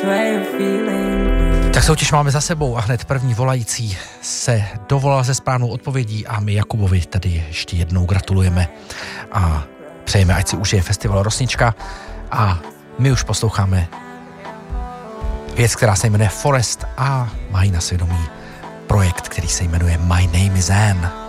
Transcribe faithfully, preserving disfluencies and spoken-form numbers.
Tak soutěž máme za sebou a hned první volající se dovolal se správnou odpovědí a my Jakubovi tady ještě jednou gratulujeme a přejeme, ať si užije festival Rosnička a my už posloucháme věc, která se jmenuje Forest a mají na svědomí projekt, který se jmenuje My Name is Anne.